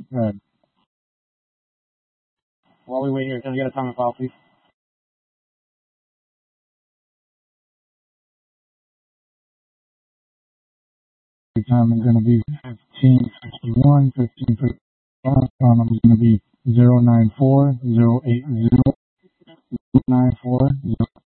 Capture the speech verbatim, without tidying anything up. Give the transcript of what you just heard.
Good. While we wait here, can I get a time and file, please? The time is going to be fifteen fifty-one, fifteen fifty-one. Phone number is going to be zero nine four zero eight zero nine four zero.